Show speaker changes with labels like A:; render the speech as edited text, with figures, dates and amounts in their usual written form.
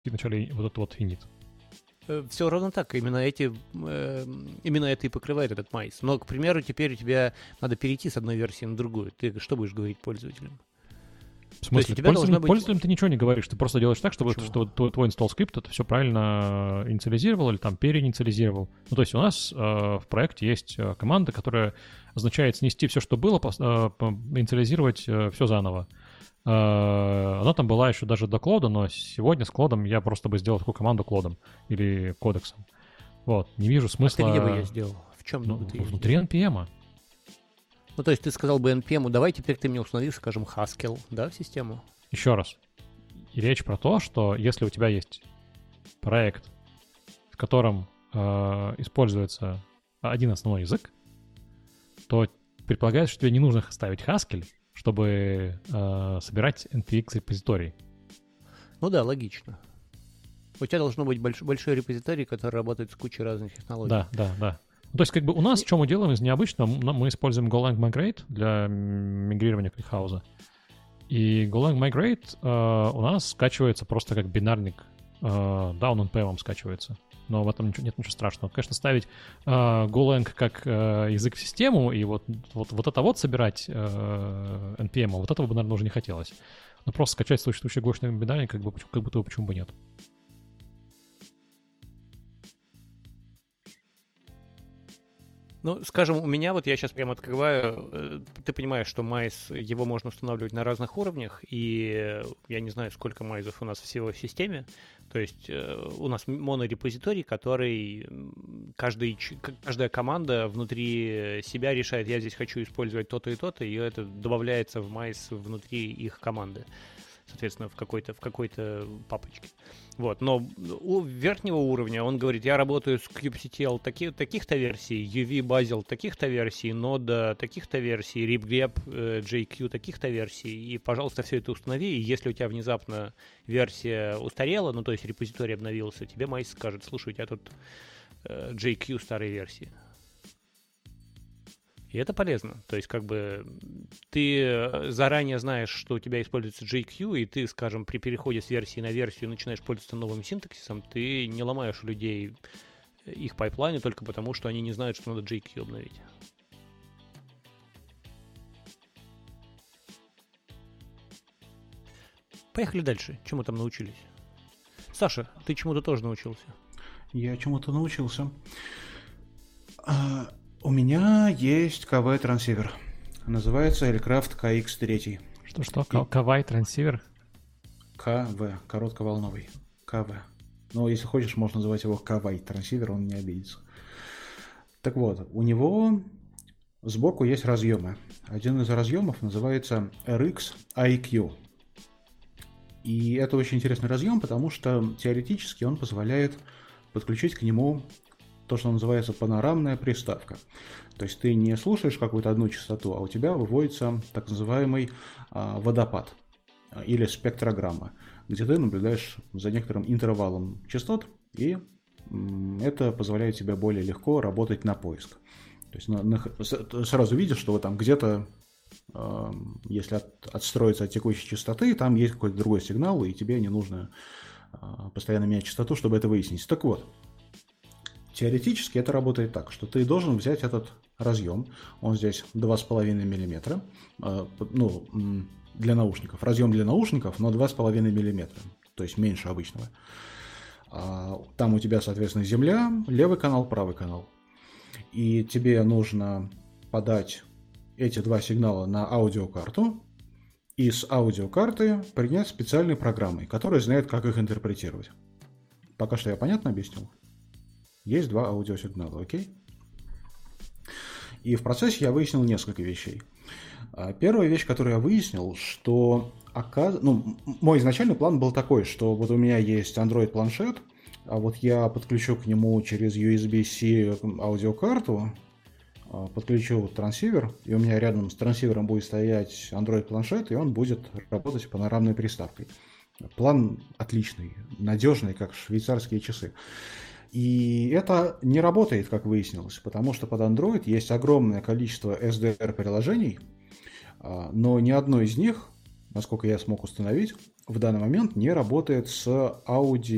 A: вначале вот этот вот init.
B: Все равно так, именно это и покрывает этот MICE. Но, к примеру, теперь у тебя надо перейти с одной версии на другую. Ты что будешь говорить пользователям?
A: В смысле, пользователям ты ничего не говоришь, ты просто делаешь так, чтобы твой install скрипт это все правильно инициализировал или там переинициализировал. Ну, то есть у нас в проекте есть команда, которая означает снести все, что было, инициализировать все заново. Она там была еще даже до Клода, но сегодня с Клодом я просто бы сделал такую команду Клодом или кодексом. Вот, не вижу смысла...
B: А ты где бы ее сделал? В чем бы ты
A: внутри NPM-а.
B: Ну, то есть ты сказал бы NPM, давай теперь ты мне установи, скажем, Haskell, да, в систему?
A: Еще раз. И речь про то, что если у тебя есть проект, в котором используется один основной язык, то предполагается, что тебе не нужно ставить Haskell, чтобы собирать npx-репозиторий.
B: Ну да, логично. У тебя должно быть большой репозиторий, который работает с кучей разных технологий.
A: Да. Ну, то есть как бы у нас, что мы делаем из необычного, мы используем Golang Migrate для мигрирования кликхауза. И Golang Migrate у нас скачивается просто как бинарник. Да, он NPM скачивается. Но в этом нет ничего страшного. Конечно, ставить Golang как язык в систему и вот это вот собирать NPM, вот этого бы, наверное, уже не хотелось. Но просто скачать существующий гошный бинарник как будто почему бы нет.
B: Ну, скажем, у меня вот я сейчас прямо открываю, ты понимаешь, что MICE, его можно устанавливать на разных уровнях, и я не знаю, сколько MICE у нас всего в системе, то есть у нас монорепозиторий, который каждая команда внутри себя решает, я здесь хочу использовать то-то и то-то, и это добавляется в MICE внутри их команды. Соответственно, в какой-то папочке. Вот. Но у верхнего уровня он говорит, я работаю с kubectl таких-то версий, UV Bazel таких-то версий, Node таких-то версий, RipGrep, JQ таких-то версий, и, пожалуйста, все это установи, и если у тебя внезапно версия устарела, ну, то есть репозиторий обновился, тебе MICE скажет, слушай, у тебя тут JQ старой версии. И это полезно. То есть, как бы, ты заранее знаешь, что у тебя используется JQ, и ты, скажем, при переходе с версии на версию начинаешь пользоваться новым синтаксисом, ты не ломаешь у людей их пайплайны только потому, что они не знают, что надо JQ обновить. Поехали дальше. Чему там научились? Саша, ты чему-то тоже научился?
C: Я чему-то научился. У меня есть KV-трансивер. Называется Aircraft KX3.
A: Что? KV-трансивер?
C: КВ, коротковолновый. КВ. Но если хочешь, можно называть его KV-трансивер, он не обидится. Так вот, у него сбоку есть разъемы. Один из разъемов называется RX IQ. И это очень интересный разъем, потому что теоретически он позволяет подключить к нему то, что называется панорамная приставка. То есть ты не слушаешь какую-то одну частоту, а у тебя выводится так называемый водопад или спектрограмма, где ты наблюдаешь за некоторым интервалом частот, и это позволяет тебе более легко работать на поиск. То есть сразу видишь, что вот там где-то, если отстроиться от текущей частоты, там есть какой-то другой сигнал, и тебе не нужно постоянно менять частоту, чтобы это выяснить. Так вот, теоретически это работает так, что ты должен взять этот разъем, он здесь 2,5 мм, для наушников, разъем для наушников, но 2,5 мм, то есть меньше обычного. Там у тебя, соответственно, земля, левый канал, правый канал. И тебе нужно подать эти два сигнала на аудиокарту, и с аудиокарты принять специальной программой, которая знает, как их интерпретировать. Пока что я понятно объяснил? Есть два аудиосигнала, окей? И в процессе я выяснил несколько вещей. Первая вещь, которую я выяснил, что мой изначальный план был такой, что вот у меня есть Android-планшет, а вот я подключу к нему через USB-C аудиокарту, подключу трансивер, и у меня рядом с трансивером будет стоять Android-планшет, и он будет работать панорамной приставкой. План отличный, надежный, как швейцарские часы. И это не работает, как выяснилось, потому что под Android есть огромное количество SDR-приложений, но ни одно из них, насколько я смог установить, в данный момент не работает с